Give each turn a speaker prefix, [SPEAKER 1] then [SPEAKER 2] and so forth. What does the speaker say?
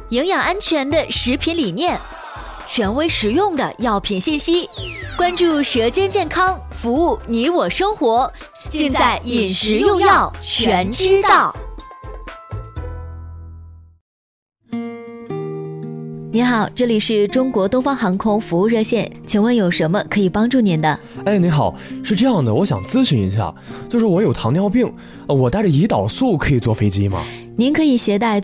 [SPEAKER 1] 营养安全的食品理念，权威实用的药品信息，关注舌尖健康，服务你我生活，尽在饮食用药全知道。你好，这里是中国东方航空服务热线，请问有什么可以帮助您的？
[SPEAKER 2] 你好，是这样的，我想咨询一下，就是我有糖尿病，我带着胰岛素可以坐飞机吗？
[SPEAKER 1] 您可以携带